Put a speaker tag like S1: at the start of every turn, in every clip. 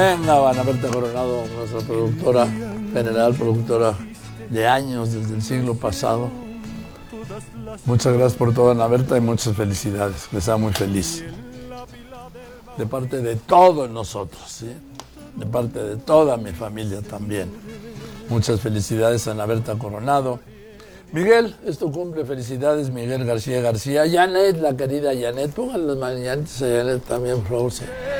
S1: Venga, Ana Berta Coronado, nuestra productora general, productora de años, desde el siglo pasado. Muchas gracias por todo, Ana Berta, y muchas felicidades. Que sea muy feliz. De parte de todos nosotros, ¿sí? De parte de toda mi familia también. Muchas felicidades, Ana Berta Coronado. Miguel, es tu cumple, felicidades, Miguel García García. Janet, la querida Janet, pongan las mañanitas a Janet también, por favor.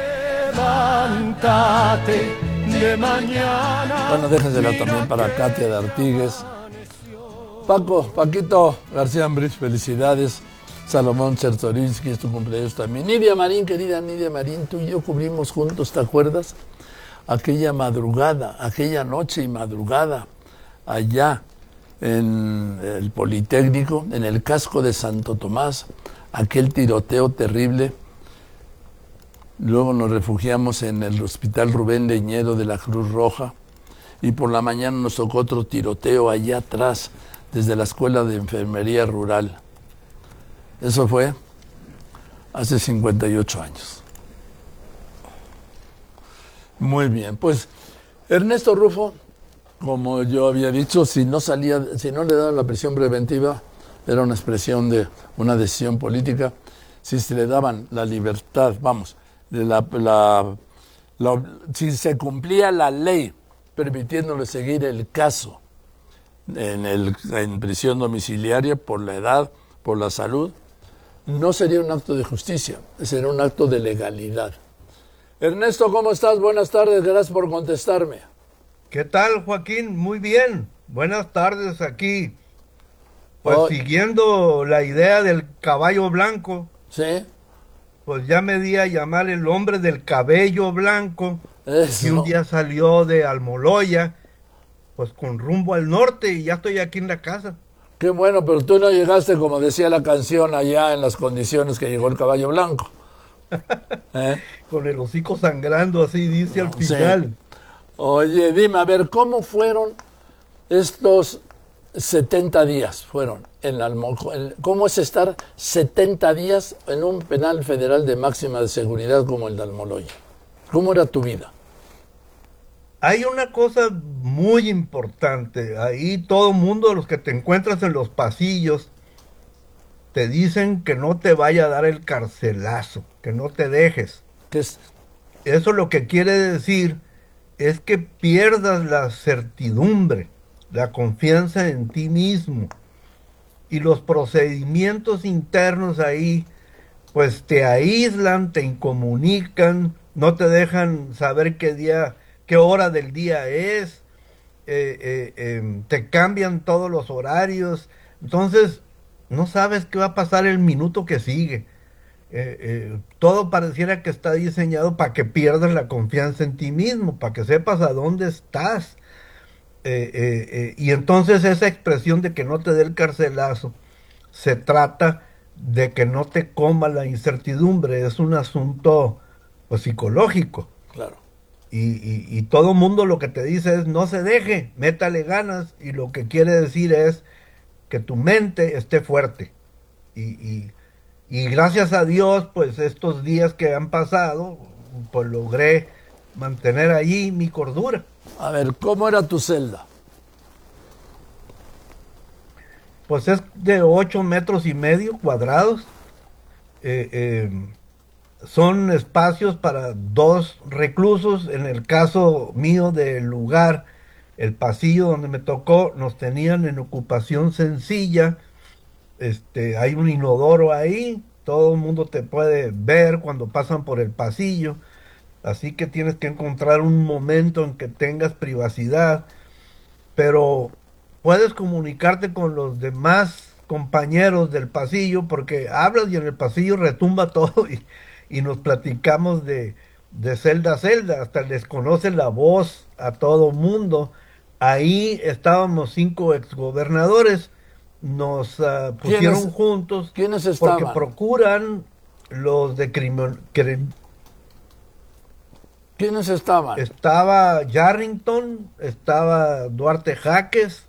S1: Levántate de mañana. Bueno, déjensela también para Katia de Artigues. Paquito García Ambrís, felicidades. Salomón Chertorinsky, es tu cumpleaños también. Nidia Marín, querida Nidia Marín, tú y yo cubrimos juntos, ¿te acuerdas? Aquella madrugada, aquella noche y madrugada, allá en el Politécnico, en el casco de Santo Tomás, aquel tiroteo terrible. Luego nos refugiamos en el Hospital Rubén Leñero de la Cruz Roja y por la mañana nos tocó otro tiroteo allá atrás, desde la Escuela de Enfermería Rural. Eso fue hace 58 años. Muy bien, pues Ernesto Rufo, como yo había dicho, si no le daban la prisión preventiva, era una expresión de una decisión política. Si se le daban la libertad, si se cumplía la ley permitiéndole seguir el caso en prisión domiciliaria por la edad, por la salud, no sería un acto de justicia, sería un acto de legalidad. Ernesto, ¿cómo estás? Buenas tardes, gracias por contestarme.
S2: ¿Qué tal, Joaquín? Muy bien. Buenas tardes aquí. Pues siguiendo la idea del caballo blanco.
S1: Sí.
S2: Pues ya me di a llamar el hombre del cabello blanco.
S1: Eso.
S2: Y un día salió de Almoloya, pues con rumbo al norte, y ya estoy aquí en la casa.
S1: Qué bueno, pero tú no llegaste, como decía la canción, allá en las condiciones que llegó el caballo blanco.
S2: Con el hocico sangrando, así dice al final.
S1: Sí. Oye, dime, a ver, ¿cómo fueron estos 70 días? ¿Cómo es estar 70 días en un penal federal de máxima de seguridad como el de Almoloya? ¿Cómo era tu vida?
S2: Hay una cosa muy importante. Ahí todo mundo, los que te encuentras en los pasillos, te dicen que no te vaya a dar el carcelazo, que no te dejes.
S1: ¿Qué es?
S2: Eso lo que quiere decir es que pierdas la certidumbre, la confianza en ti mismo. Y los procedimientos internos ahí, pues te aíslan, te incomunican, no te dejan saber qué hora del día es, te cambian todos los horarios. Entonces, no sabes qué va a pasar el minuto que sigue. Todo pareciera que está diseñado para que pierdas la confianza en ti mismo, para que sepas a dónde estás. Y entonces esa expresión de que no te dé el carcelazo, se trata de que no te coma la incertidumbre, es un asunto pues, psicológico.
S1: Claro.
S2: Y todo mundo lo que te dice es no se deje, métale ganas, y lo que quiere decir es que tu mente esté fuerte. Y gracias a Dios, pues estos días que han pasado, pues logré mantener allí mi cordura.
S1: A ver, ¿cómo era tu celda?
S2: Pues es de 8,5 metros cuadrados. Son espacios para 2 reclusos. En el caso mío del lugar, el pasillo donde me tocó, nos tenían en ocupación sencilla. Hay un inodoro ahí, todo el mundo te puede ver cuando pasan por el pasillo, así que tienes que encontrar un momento en que tengas privacidad, pero puedes comunicarte con los demás compañeros del pasillo porque hablas y en el pasillo retumba todo y nos platicamos de celda a celda, hasta les conoce la voz a todo mundo. Ahí estábamos 5 exgobernadores, nos pusieron juntos.
S1: ¿Quiénes estaban?
S2: Porque procuran los de
S1: ¿Quiénes estaban?
S2: Estaba Yarrington, estaba Duarte Jaques,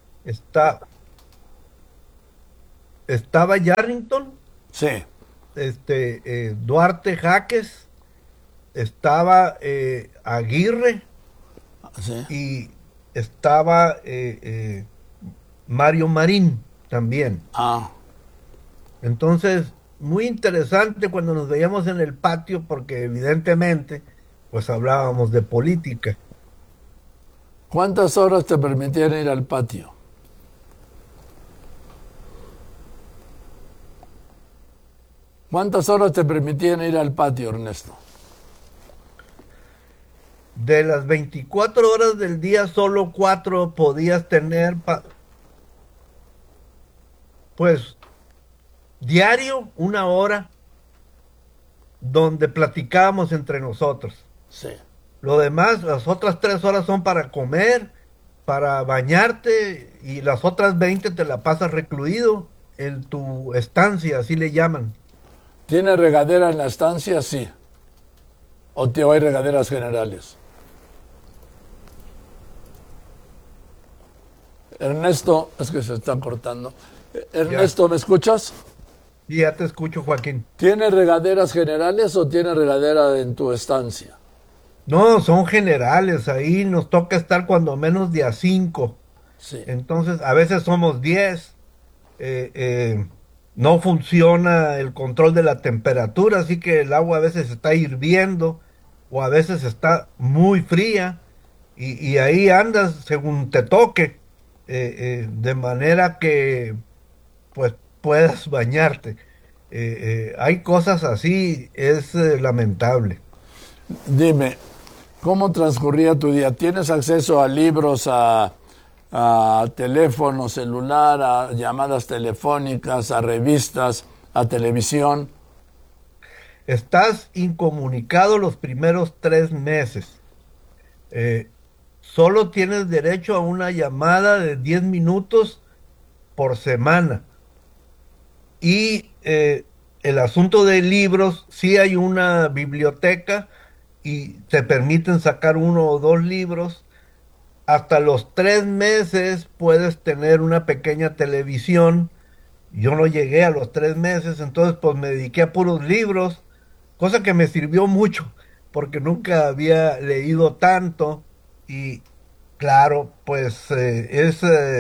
S2: estaba Yarrington,
S1: sí,
S2: Duarte Jaques, estaba Aguirre
S1: Sí.
S2: y estaba Mario Marín también.
S1: Ah,
S2: Entonces, muy interesante cuando nos veíamos en el patio porque evidentemente pues hablábamos de política.
S1: ¿cuántas horas te permitían ir al patio? ¿Cuántas horas te permitían ir al patio, Ernesto?
S2: De las 24 horas del día, solo 4 podías tener, pues diario, 1 hora donde platicábamos entre nosotros.
S1: Sí.
S2: Lo demás, las otras 3 horas son para comer, para bañarte y las otras 20 te la pasas recluido en tu estancia, así le llaman.
S1: ¿Tiene regadera en la estancia? Sí. ¿O hay regaderas generales? Ernesto, es que se está cortando.
S2: Ya,
S1: Ernesto, ¿me escuchas?
S2: y ya te escucho, Joaquín.
S1: ¿Tiene regaderas generales o tiene regadera en tu estancia?
S2: No, son generales, ahí nos toca estar cuando menos de a 5.
S1: Sí.
S2: Entonces, a veces somos 10. No funciona el control de la temperatura, así que el agua a veces está hirviendo o a veces está muy fría y ahí andas según te toque, de manera que pues puedas bañarte. Hay cosas así, es lamentable.
S1: Dime, ¿cómo transcurría tu día? ¿Tienes acceso a libros, a teléfono celular, a llamadas telefónicas, a revistas, a televisión?
S2: Estás incomunicado los primeros 3 meses. Eh, Solo tienes derecho a una llamada de 10 minutos por semana. Y el asunto de libros, sí hay una biblioteca y te permiten sacar 1 o 2 libros. Hasta los 3 meses puedes tener una pequeña televisión. Yo no llegué a los 3 meses, entonces pues me dediqué a puros libros, cosa que me sirvió mucho porque nunca había leído tanto y claro, pues es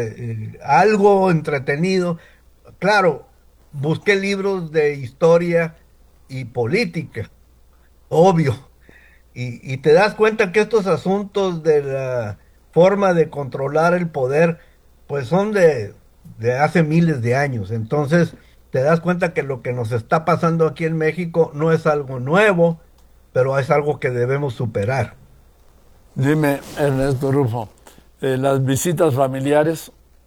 S2: algo entretenido. Claro, busqué libros de historia y política, obvio, y te das cuenta que estos asuntos de la forma de controlar el poder, pues son de hace miles de años. Entonces, te das cuenta que lo que nos está pasando aquí en México no es algo nuevo, pero es algo que debemos superar.
S1: Dime, Ernesto Rufo, las visitas familiares,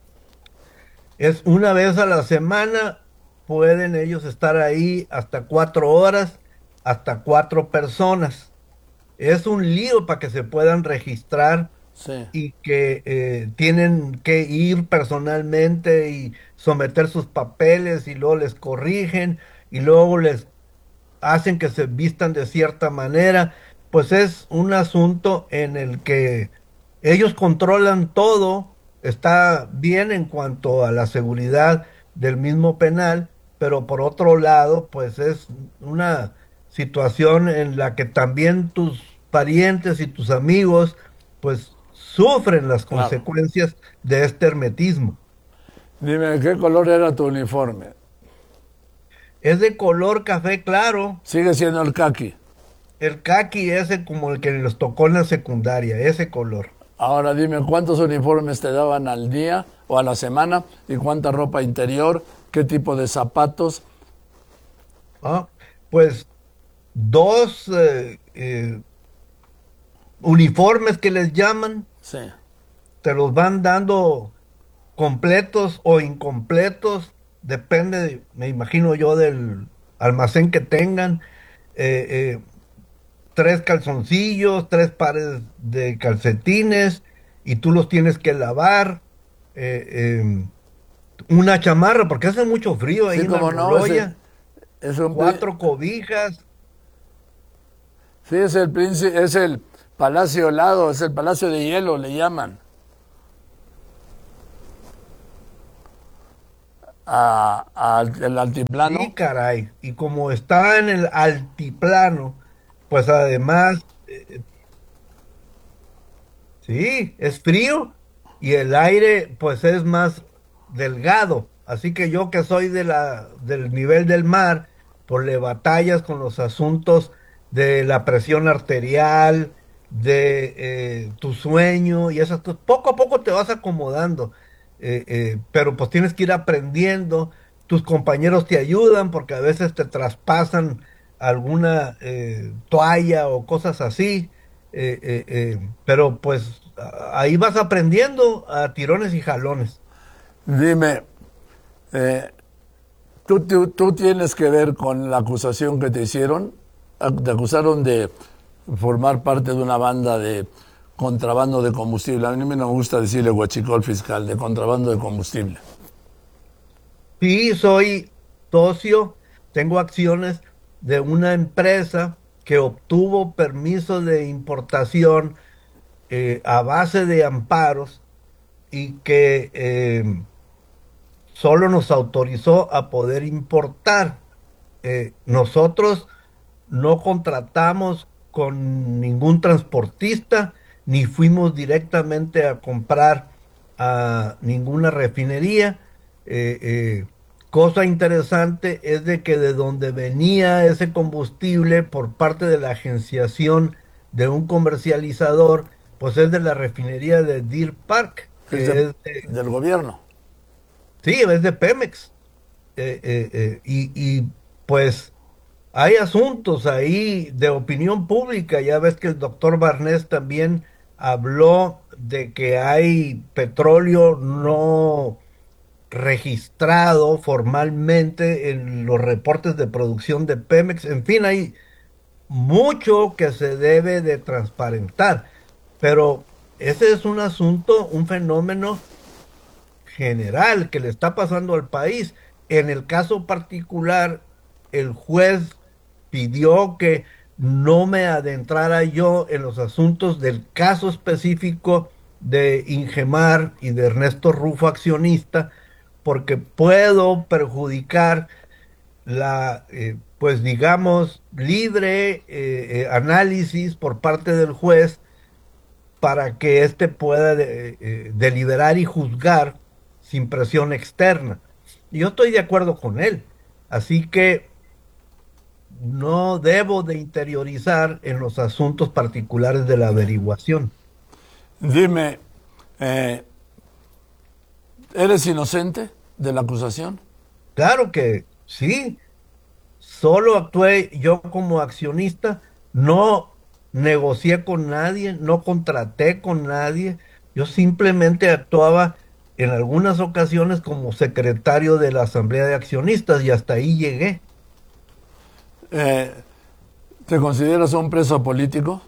S2: Es una vez a la semana, pueden ellos estar ahí hasta 4 horas, hasta 4 personas. Es un lío para que se puedan registrar
S1: sí,
S2: y que tienen que ir personalmente y someter sus papeles y luego les corrigen y luego les hacen que se vistan de cierta manera, pues es un asunto en el que ellos controlan todo, está bien en cuanto a la seguridad del mismo penal, pero por otro lado, pues es una situación en la que también tus parientes y tus amigos, pues sufren las
S1: claro.
S2: consecuencias de este hermetismo.
S1: Dime, ¿qué color era tu uniforme?
S2: Es de color café claro.
S1: Sigue siendo el caqui.
S2: El caqui ese como el que nos tocó en la secundaria, ese color.
S1: Ahora dime, ¿cuántos uniformes te daban al día o a la semana? ¿Y cuánta ropa interior? ¿Qué tipo de zapatos?
S2: Ah, pues dos uniformes que les llaman,
S1: Sí.
S2: te los van dando completos o incompletos, depende, me imagino yo, del almacén que tengan. Eh, eh, 3 calzoncillos, 3 pares de calcetines y tú los tienes que lavar. Una chamarra, porque hace mucho frío ahí
S1: Sí,
S2: en
S1: como no,
S2: Almoloya.
S1: es un,
S2: 4 cobijas.
S1: sí, es el príncipe, es el Palacio Helado, es el Palacio de Hielo, le llaman. El altiplano.
S2: Sí, caray. Y como está en el altiplano, pues además, sí, es frío y el aire pues es más delgado. Así que yo que soy del nivel del mar, pues le batallas con los asuntos de la presión arterial, de tu sueño y esas cosas. Poco a poco te vas acomodando, pero pues tienes que ir aprendiendo. Tus compañeros te ayudan porque a veces te traspasan alguna toalla o cosas así. Pero pues ahí vas aprendiendo a tirones y jalones.
S1: Dime, eh, ¿tú tienes que ver con la acusación que te hicieron? Te acusaron de formar parte de una banda de contrabando de combustible. A mí no me gusta decirle huachicol fiscal, de contrabando de combustible.
S2: Sí, soy socio, tengo acciones de una empresa que obtuvo permiso de importación a base de amparos y que solo nos autorizó a poder importar. Nosotros no contratamos con ningún transportista, ni fuimos directamente a comprar a ninguna refinería. Eh, eh, Cosa interesante es de que de donde venía ese combustible por parte de la agenciación de un comercializador, pues es de la refinería de Deer Park,
S1: Es
S2: que
S1: del gobierno.
S2: sí, es de Pemex. Pues hay asuntos ahí de opinión pública. Ya ves que el doctor Barnés también habló de que hay petróleo no registrado formalmente en los reportes de producción de Pemex. En fin, hay mucho que se debe de transparentar, pero ese es un asunto, un fenómeno general que le está pasando al país. En el caso particular, el juez pidió que no me adentrara yo en los asuntos del caso específico de Ingemar y de Ernesto Rufo, accionista, porque puedo perjudicar pues digamos, libre análisis por parte del juez para que éste pueda deliberar y juzgar sin presión externa. Y yo estoy de acuerdo con él. Así que no debo de interiorizar en los asuntos particulares de la averiguación.
S1: Dime, eh, ¿eres inocente de la acusación?
S2: Claro que sí, solo actué yo como accionista, no negocié con nadie, no contraté con nadie, yo simplemente actuaba en algunas ocasiones como secretario de la Asamblea de Accionistas y hasta ahí llegué.
S1: Eh, ¿Te consideras un preso político?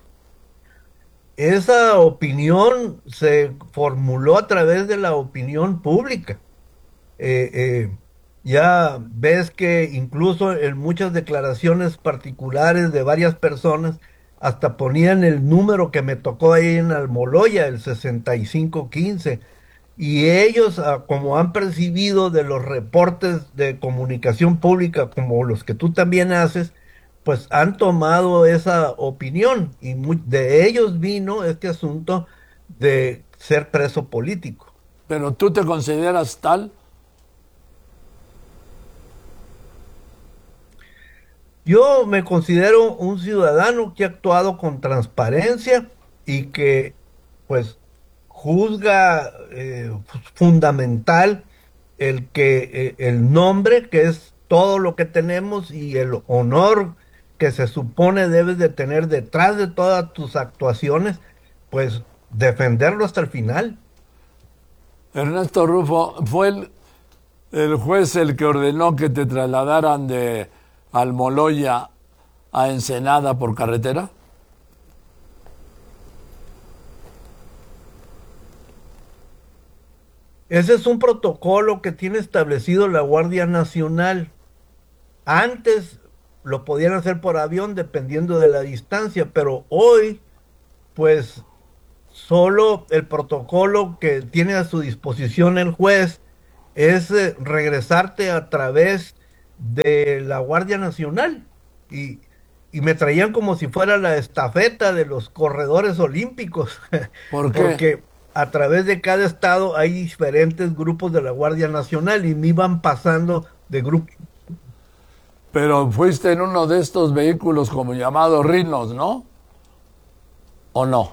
S2: Esa opinión se formuló a través de la opinión pública. Eh, eh, ya ves que incluso en muchas declaraciones particulares de varias personas hasta ponían el número que me tocó ahí en Almoloya, el 6515. Y ellos, como han percibido de los reportes de comunicación pública, como los que tú también haces, pues han tomado esa opinión y de ellos vino este asunto de ser preso político.
S1: ¿Pero tú te consideras tal?
S2: Yo me considero un ciudadano que ha actuado con transparencia y que pues juzga fundamental el que el nombre, que es todo lo que tenemos, y el honor que se supone debes de tener detrás de todas tus actuaciones, pues defenderlo hasta el final.
S1: Ernesto Rufo, ¿fue el juez el que ordenó que te trasladaran de Almoloya a Ensenada por carretera?
S2: Ese es un protocolo que tiene establecido la Guardia Nacional. Antes lo podían hacer por avión dependiendo de la distancia, pero hoy, pues solo el protocolo que tiene a su disposición el juez es regresarte a través de la Guardia Nacional. Y y me traían como si fuera la estafeta de los corredores olímpicos,
S1: ¿Por qué?
S2: porque a través de cada estado hay diferentes grupos de la Guardia Nacional y me iban pasando de grupo.
S1: Pero fuiste en uno de estos vehículos como llamados Rhinos, ¿no? ¿O no?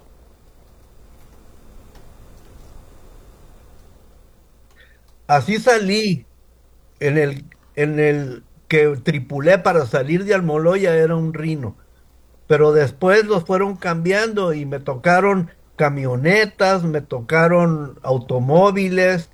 S2: Así salí en el que tripulé para salir de Almoloya era un Rino, pero después los fueron cambiando y me tocaron camionetas, me tocaron automóviles,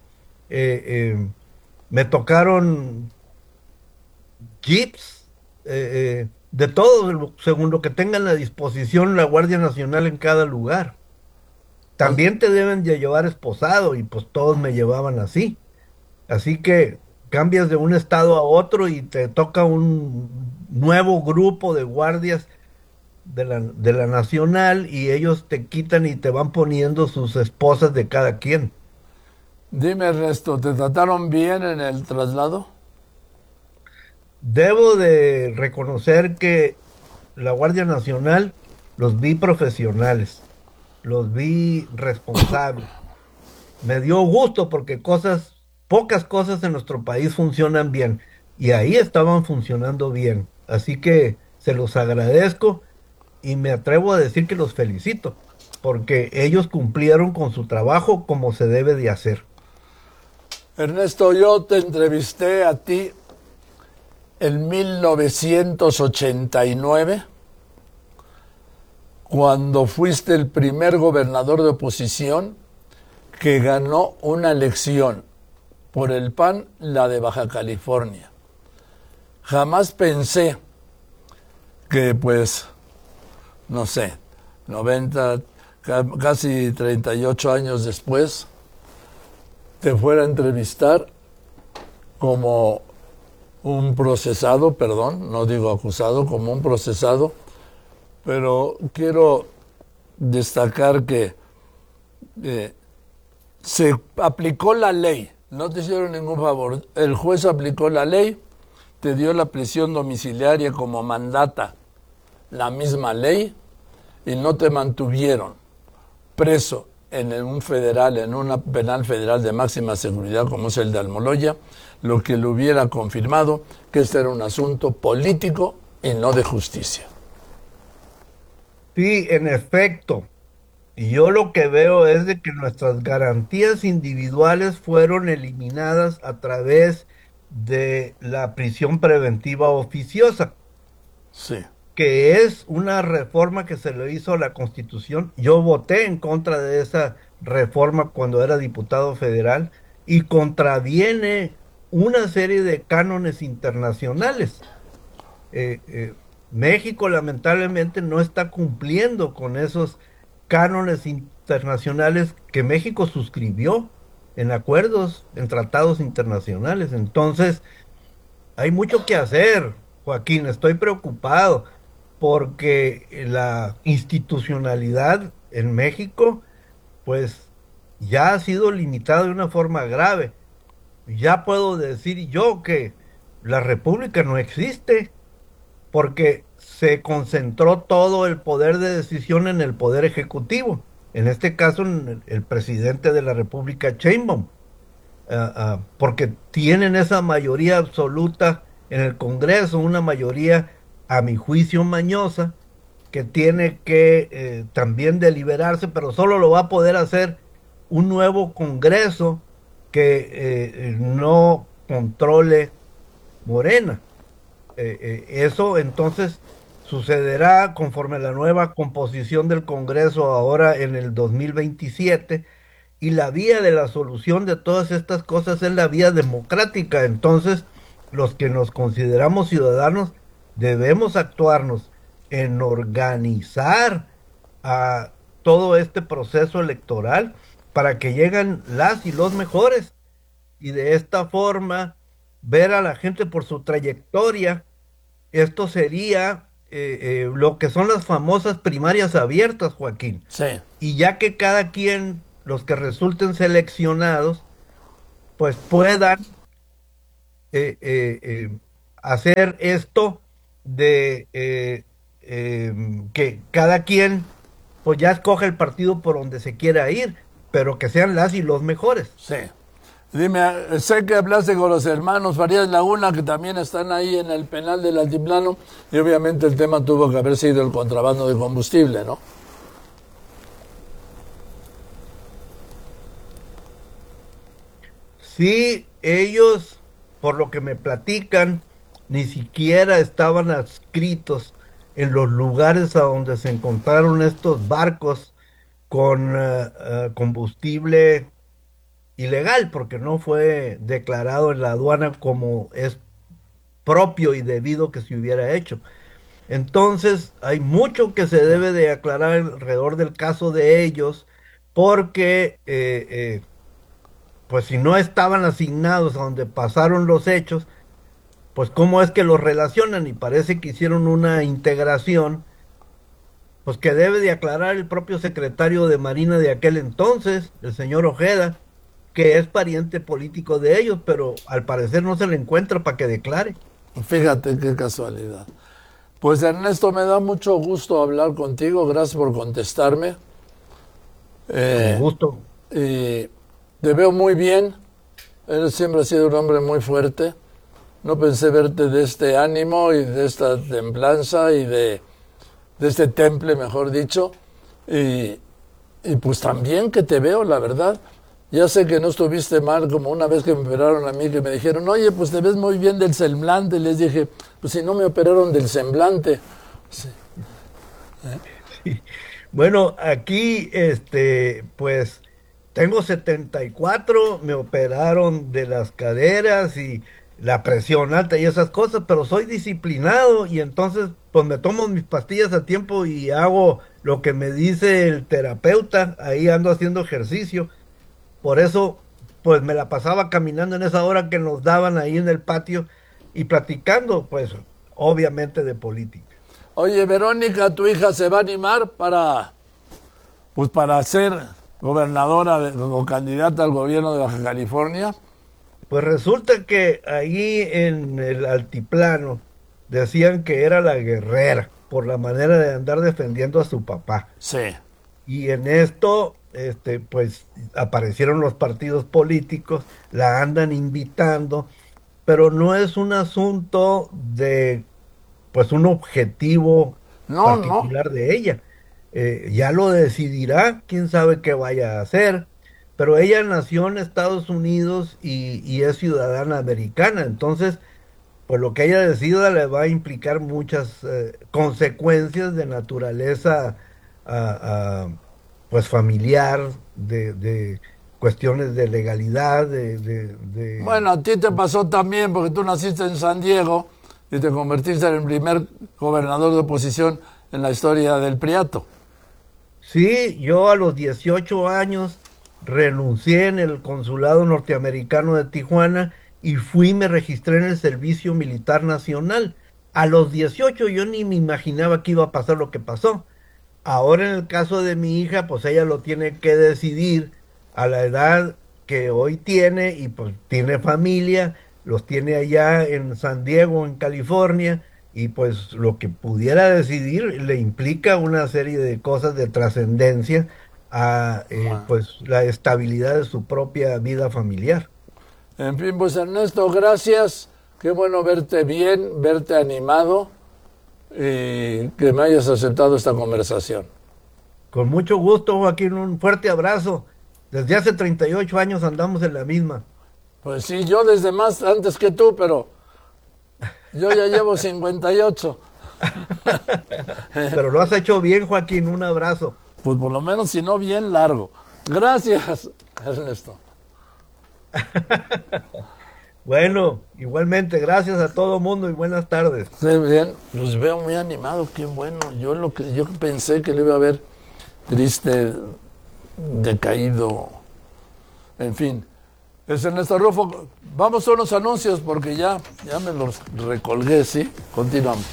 S2: me tocaron jeeps, de todo, según lo que tengan a disposición la Guardia Nacional en cada lugar.
S1: O-
S2: También te deben de llevar esposado y pues todos me llevaban así. Así que cambias de un estado a otro y te toca un nuevo grupo de guardias de la nacional y ellos te quitan y te van poniendo sus esposas de cada quien.
S1: Dime, Ernesto, ¿te trataron bien en el traslado?
S2: Debo de reconocer que la Guardia Nacional los vi profesionales, los vi responsables. Me dio gusto porque pocas cosas en nuestro país funcionan bien y ahí estaban funcionando bien. Así que se los agradezco y me atrevo a decir que los felicito porque ellos cumplieron con su trabajo como se debe de hacer.
S1: Ernesto, yo te entrevisté a ti en 1989, cuando fuiste el primer gobernador de oposición que ganó una elección por el PAN, la de Baja California. Jamás pensé que, pues, no sé, 90, casi 38 años después, te fuera a entrevistar como un procesado, perdón, no digo acusado, como un procesado, pero quiero destacar que se aplicó la ley, no te hicieron ningún favor, el juez aplicó la ley, te dio la prisión domiciliaria como mandata la misma ley y no te mantuvieron preso en un federal, en una penal federal de máxima seguridad como es el de Almoloya, lo que le hubiera confirmado que este era un asunto político y no de justicia.
S2: Sí, en efecto. Y yo lo que veo es de que nuestras garantías individuales fueron eliminadas a través de la prisión preventiva oficiosa,
S1: Sí.
S2: que es una reforma que se le hizo a la Constitución. Yo voté en contra de esa reforma cuando era diputado federal y contraviene una serie de cánones internacionales. eh, eh, México lamentablemente no está cumpliendo con esos cánones internacionales que México suscribió en acuerdos, en tratados internacionales. Entonces, hay mucho que hacer, Joaquín. Estoy preocupado porque la institucionalidad en México, pues, ya ha sido limitada de una forma grave. Ya puedo decir yo que la República no existe porque se concentró todo el poder de decisión en el poder ejecutivo, en este caso en el presidente de la República, Sheinbaum, porque tienen esa mayoría absoluta en el Congreso, una mayoría a mi juicio mañosa, que tiene que también deliberarse, pero solo lo va a poder hacer un nuevo Congreso que no controle Morena. Eso entonces sucederá conforme a la nueva composición del Congreso ahora en el 2027 y la vía de la solución de todas estas cosas es la vía democrática. Entonces, los que nos consideramos ciudadanos debemos actuarnos en organizar a todo este proceso electoral para que lleguen las y los mejores y de esta forma ver a la gente por su trayectoria. Esto sería lo que son las famosas primarias abiertas, Joaquín.
S1: Sí.
S2: Y ya que cada quien, los que resulten seleccionados, pues puedan eh, eh, eh, hacer esto de que cada quien pues ya escoge el partido por donde se quiera ir, pero que sean las y los mejores.
S1: Sí. Dime, sé que hablaste con los hermanos Farías Laguna, que también están ahí en el penal del Altiplano, y obviamente el tema tuvo que haber sido el contrabando de combustible, ¿no?
S2: Sí, ellos, por lo que me platican, ni siquiera estaban adscritos en los lugares a donde se encontraron estos barcos con combustible ilegal, porque no fue declarado en la aduana como es propio y debido que se hubiera hecho. Entonces, hay mucho que se debe de aclarar alrededor del caso de ellos, porque pues si no estaban asignados a donde pasaron los hechos, pues cómo es que los relacionan, y parece que hicieron una integración, pues que debe de aclarar el propio secretario de Marina de aquel entonces, el señor Ojeda, que es pariente político de ellos, pero al parecer no se le encuentra para que declare.
S1: Fíjate qué casualidad. Pues Ernesto, me da mucho gusto hablar contigo, gracias por contestarme.
S2: Con gusto.
S1: Y te veo muy bien, eres siempre has sido un hombre muy fuerte. No pensé verte de este ánimo y de esta templanza y de este temple, mejor dicho. Y pues también que te veo, la verdad. Ya sé que no estuviste mal, como una vez que me operaron a mí, que me dijeron, oye, pues te ves muy bien del semblante. Les dije, pues si no me operaron del semblante. Sí.
S2: Sí. Bueno, aquí, pues, tengo 74, me operaron de las caderas y la presión alta y esas cosas, pero soy disciplinado y entonces, pues me tomo mis pastillas a tiempo y hago lo que me dice el terapeuta, ahí ando haciendo ejercicio. Por eso, pues me la pasaba caminando en esa hora que nos daban ahí en el patio y platicando, pues, obviamente de política.
S1: Oye, Verónica, tu hija se va a animar para ser gobernadora o candidata al gobierno de Baja California.
S2: Pues resulta que ahí en el altiplano decían que era la guerrera por la manera de andar defendiendo a su papá.
S1: Sí.
S2: Y en esto, pues aparecieron los partidos políticos, la andan invitando, pero no es un asunto de, pues, un objetivo particular de ella. Ya lo decidirá, quién sabe qué vaya a hacer, pero ella nació en Estados Unidos y es ciudadana americana, entonces, pues lo que ella decida le va a implicar muchas consecuencias de naturaleza pues familiar, de cuestiones de legalidad,
S1: Bueno, a ti te pasó también porque tú naciste en San Diego y te convertiste en el primer gobernador de oposición en la historia del Priato.
S2: Sí, yo a los 18 años renuncié en el consulado norteamericano de Tijuana y me registré en el Servicio Militar Nacional. A los 18 yo ni me imaginaba que iba a pasar lo que pasó. Ahora en el caso de mi hija, pues ella lo tiene que decidir a la edad que hoy tiene y pues tiene familia, los tiene allá en San Diego, en California, y pues lo que pudiera decidir le implica una serie de cosas de trascendencia a pues la estabilidad de su propia vida familiar.
S1: En fin, pues Ernesto, gracias. Qué bueno verte bien, verte animado y que me hayas aceptado esta conversación.
S2: Con mucho gusto, Joaquín, un fuerte abrazo. Desde hace 38 años andamos en la misma.
S1: Pues sí, yo desde más antes que tú, pero yo ya llevo 58.
S2: Pero lo has hecho bien, Joaquín, un abrazo.
S1: Pues por lo menos, si no, bien largo. Gracias, Ernesto.
S2: Bueno, igualmente, gracias a todo mundo y buenas tardes.
S1: Sí, bien, los veo muy animados, qué bueno. Yo pensé que le iba a ver triste, decaído, en fin. Es Ernesto Rufo. Vamos a unos anuncios porque ya me los recolgué, ¿sí? Continuamos.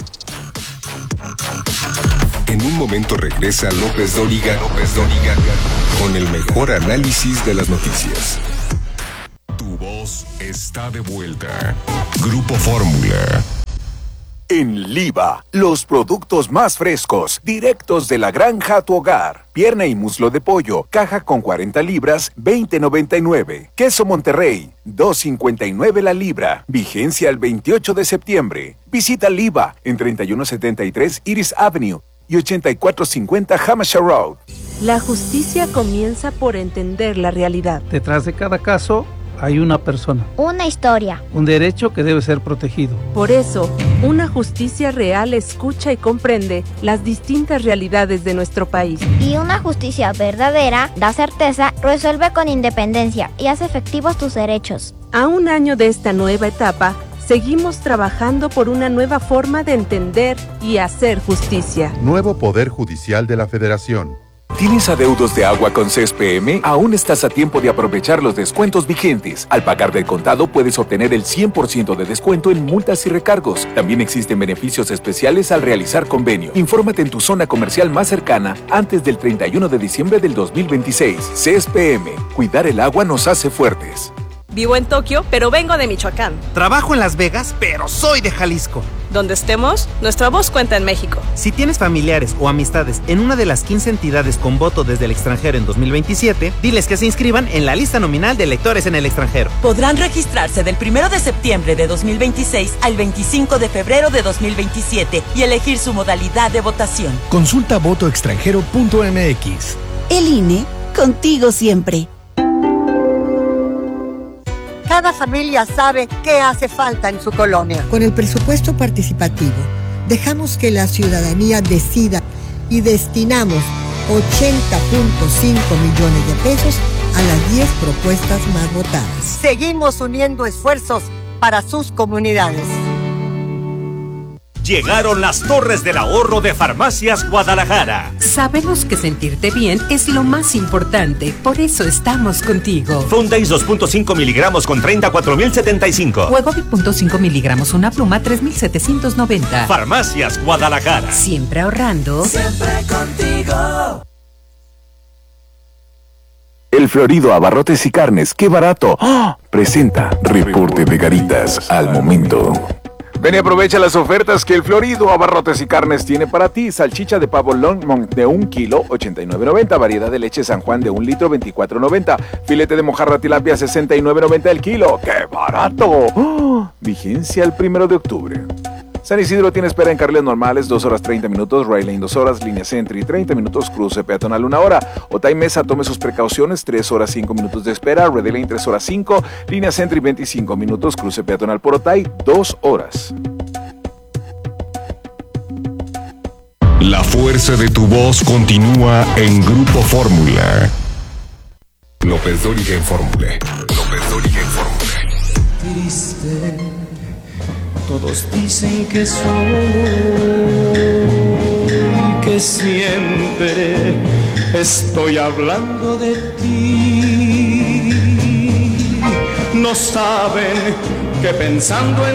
S3: En un momento regresa López Dóriga con el mejor análisis de las noticias. Tu voz está de vuelta. Grupo Fórmula.
S4: En Liva, los productos más frescos, directos de la granja a tu hogar. Pierna y muslo de pollo, caja con 40 libras, $20.99. Queso Monterrey, $2.59 la libra. Vigencia el 28 de septiembre. Visita Liva en 3173 Iris Avenue y 8450 Hampshire Road.
S5: La justicia comienza por entender la realidad.
S6: Detrás de cada caso hay una persona.
S7: Una historia.
S6: Un derecho que debe ser protegido.
S5: Por eso, una justicia real escucha y comprende las distintas realidades de nuestro país.
S7: Y una justicia verdadera da certeza, resuelve con independencia y hace efectivos tus derechos.
S5: A un año de esta nueva etapa, seguimos trabajando por una nueva forma de entender y hacer justicia.
S8: Nuevo Poder Judicial de la Federación.
S4: ¿Tienes adeudos de agua con CSPM? Aún estás a tiempo de aprovechar los descuentos vigentes. Al pagar del contado puedes obtener el 100% de descuento en multas y recargos. También existen beneficios especiales al realizar convenio. Infórmate en tu zona comercial más cercana antes del 31 de diciembre del 2026. CSPM. Cuidar el agua nos hace fuertes.
S9: Vivo en Tokio, pero vengo de Michoacán.
S10: Trabajo en Las Vegas, pero soy de Jalisco.
S9: Donde estemos, nuestra voz cuenta en México.
S10: Si tienes familiares o amistades en una de las 15 entidades con voto desde el extranjero en 2027, diles que se inscriban en la lista nominal de electores en el extranjero.
S11: Podrán registrarse del 1 de septiembre de 2026 al 25 de febrero de 2027 y elegir su modalidad de votación.
S12: Consulta votoextranjero.mx.
S13: El INE, contigo siempre.
S14: Cada familia sabe qué hace falta en su colonia.
S15: Con el presupuesto participativo, dejamos que la ciudadanía decida y destinamos 80.5 millones de pesos a las 10 propuestas más votadas.
S14: Seguimos uniendo esfuerzos para sus comunidades.
S16: Llegaron las torres del ahorro de Farmacias Guadalajara.
S17: Sabemos que sentirte bien es lo más importante, por eso estamos contigo.
S16: Fondace 2.5 miligramos con 34.075.
S17: Huevovic 0.5 miligramos, una pluma, 3.790.
S16: Farmacias Guadalajara.
S17: Siempre ahorrando.
S11: Siempre contigo.
S4: El Florido Abarrotes y Carnes, ¡qué barato! ¡Oh! Presenta Reporte de Garitas al momento. Ven y aprovecha las ofertas que el Florido Abarrotes y Carnes tiene para ti. Salchicha de pavo Longmont de 1 kilo, $89.90. Variedad de leche San Juan de 1 litro, $24.90. Filete de mojarra tilapia, $69.90 el kilo. ¡Qué barato! ¡Oh! Vigencia el 1 de octubre. San Isidro tiene espera en carriles normales, 2 horas 30 minutos, Rail Lane 2 horas, línea Sentry 30 minutos, cruce peatonal 1 hora. Otay Mesa, tome sus precauciones, 3 horas 5 minutos de espera, Red Lane 3 horas 5, línea Sentry 25 minutos, cruce peatonal por Otay 2 horas.
S3: La fuerza de tu voz continúa en Grupo Fórmula. López Dóriga en Fórmula. López Dóriga en Fórmula.
S18: Triste. Todos dicen que soy, que siempre estoy hablando de ti. No saben que pensando en